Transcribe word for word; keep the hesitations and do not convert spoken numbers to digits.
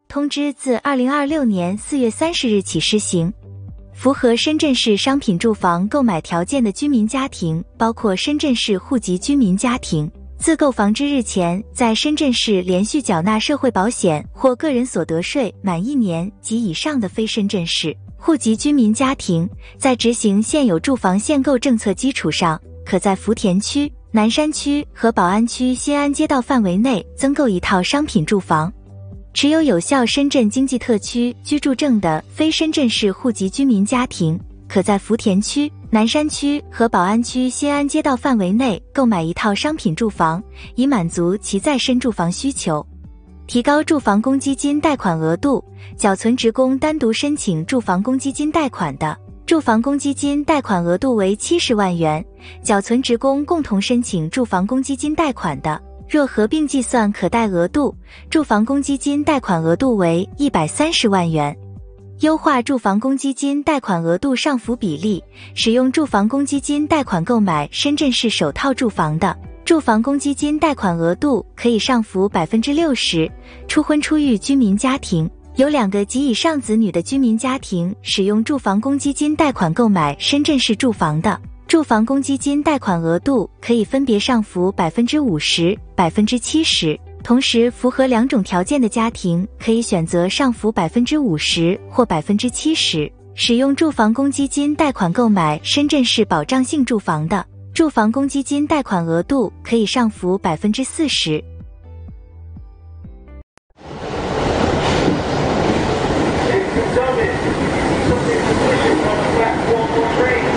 通知自二零二六年四月三十日起施行。符合深圳市商品住房购买条件的居民家庭，包括深圳市户籍居民家庭，自购房之日前在深圳市连续缴纳社会保险或个人所得税满一年及以上的非深圳市户籍居民家庭，在执行现有住房限购政策基础上，可在福田区、南山区和宝安区新安街道范围内增购一套商品住房。持有有效深圳经济特区居住证的非深圳市户籍居民家庭，可在福田区、南山区和宝安区新安街道范围内购买一套商品住房，以满足其再生住房需求。提高住房公积金贷款额度，缴存职工单独申请住房公积金贷款的，住房公积金贷款额度为七十万元；缴存职工共同申请住房公积金贷款的，若合并计算可贷额度，住房公积金贷款额度为一百三十万元。优化住房公积金贷款额度上浮比例，使用住房公积金贷款购买深圳市首套住房的，住房公积金贷款额度可以上浮 百分之六十。 初婚初育居民家庭，有两个及以上子女的居民家庭使用住房公积金贷款购买深圳市住房的，住房公积金贷款额度可以分别上浮 百分之五十、百分之七十。同时，符合两种条件的家庭可以选择上浮 百分之五十 或 百分之七十， 使用住房公积金贷款购买深圳市保障性住房的，住房公积金贷款额度可以上浮 百分之四十。 Ladies and gentlemen, something delicious on the platform for trade.